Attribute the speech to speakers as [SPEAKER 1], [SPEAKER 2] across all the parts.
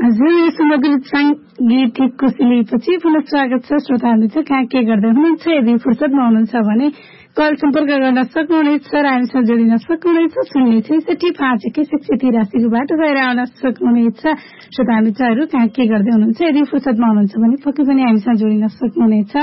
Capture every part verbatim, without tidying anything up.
[SPEAKER 1] हजुर यो सुमधुर गीत कुशलीपछि पुनः स्वागत छ श्रोताहरू चाहिँ कहाँ के गर्दै हुनुहुन्छ। यदि फुर्सदमा हुनुहुन्छ भने कल सम्पर्क गर्न सक्नुहुनेछ र हामीसँग जोडिन सक्नुहुनेछ। शून्य छैसठी पाँच एक्काइस एक सय तिरासीको बाटो गएर आउन सक्नुहुनेछ। श्रोता मित्रहरू कहाँ के गर्दै हुनुहुन्छ, यदि फुर्सदमा हुनुहुन्छ भने पक्कै पनि हामीसँग जोडिन सक्नुहुनेछ।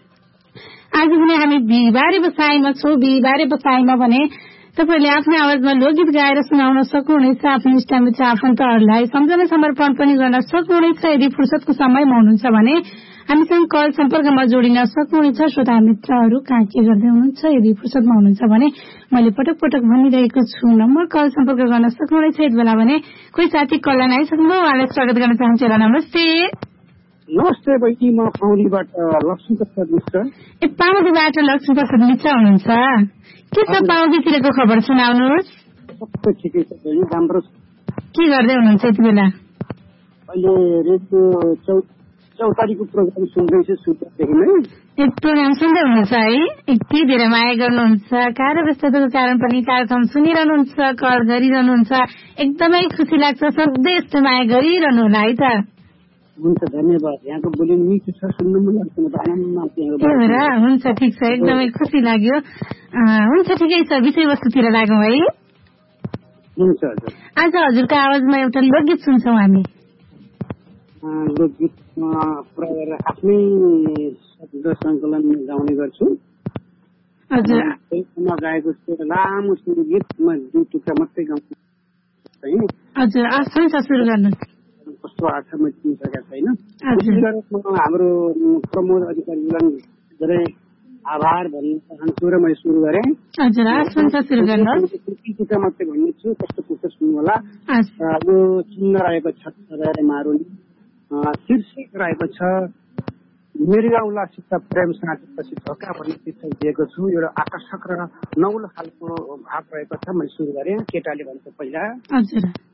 [SPEAKER 1] आज भने हामी बिहिबारे बसाइमा छौँ। बिहिबारे बसाइमा भने तपाईले आफ्नो आवाजमा लोकगीत गाएर सुनाउन सक्नुहुनेछ। आफ्नो इष्टमित्र आफन्तहरूलाई सम्झना समर्पण पनि गर्न सक्नुहुनेछ। यदि फुर्सदको समयमा हुनुहुन्छ भने हामीसँग कल सम्पर्कमा जोडिन सक्नुहुनेछ। श्रोता मित्रहरू कहाँ के गर्दै हुनुहुन्छ, यदि फुर्सदमा हुनुहुन्छ भने मैले पटक पटक भनिरहेको छु नम्बर कल सम्पर्क गर्न सक्नुहुनेछ। यति बेला भने कोही साथी कललाई आइसक्नुभयो, उहाँलाई स्वागत गर्न चाहन्छु। नमस्ते।
[SPEAKER 2] नमस्ते बहिनी, म पाउडीबाट लक्ष्मी प्रसाद मिश्र।
[SPEAKER 1] ए पाउडीबाट लक्ष्मी प्रसाद मिश्र हुनुहुन्छ। के छ पाउडीतिरको खबर सुनाउनुहोस्।
[SPEAKER 2] सबै ठिकै छ बहिनी, राम्रो छ।
[SPEAKER 1] के गर्दै हुनुहुन्छ यति बेला?
[SPEAKER 2] अहिले रेडियो चौतारीको प्रोग्राम सुन्दैछु सुन्दैदेखि नै।
[SPEAKER 1] ए प्रोग्राम सुन्दै हुनुहुन्छ है? यति धेरै माया गर्नुहुन्छ, कार्य व्यस्तताको कारण पनि कार्यक्रम सुनिरहनुहुन्छ, कल गरिरहनुहुन्छ। एकदमै खुसी लाग्छ। सधैँ यस्तो माया गरिरहनु होला है त।
[SPEAKER 2] हुन्छ, धन्यवाद। यहाँको बोली मिठो छ, सुन्नु मन लाग्छ। म त आनन्द मान्छु।
[SPEAKER 1] हुन्छ, ठिक छ, एकदमै खुसी लाग्यो। हुन्छ, ठिकै छ, विषयवस्तुतिर लागौँ है।
[SPEAKER 2] हुन्छ हजुर।
[SPEAKER 1] आज हजुरको आवाजमा एउटा लोकगीत सुन्छौँ हामी।
[SPEAKER 2] लोकगीत पुरा गरेर आफ्नै शब्द सङ्कलन गाउने गर्छु।
[SPEAKER 1] हजुर।
[SPEAKER 2] गाएको लामो सुरु गीत म दुई टुक्रा मात्रै गाउँछु।
[SPEAKER 1] हजुर, हुन्छ, सुरु गर्नुहोस्।
[SPEAKER 2] कस्तो आछ म चिन्न सकेको छैन। हाम्रो प्रमोद अधिकारीलाई धेरै आभार भन्न चाहन्छु र मैले सुरु गरेँ।
[SPEAKER 1] हजुर, हुन्छ, सुरु गर्नुहोस्।
[SPEAKER 2] टुक्रा मात्रै भन्नेछु, कस्तो पुग्छ सुन्नु होला। यो चिन्न रहेको छ मारुनी, शीर्षक रहेको छ मृगौलासित प्रेम साँचेपछि धोका भन्ने शीर्षक दिएको छु। एउटा आकर्षक र नौलो खालको भाव रहेको छ। मैले सुरु गरेँ। केटाले भन्छ पहिला।
[SPEAKER 1] हजुर।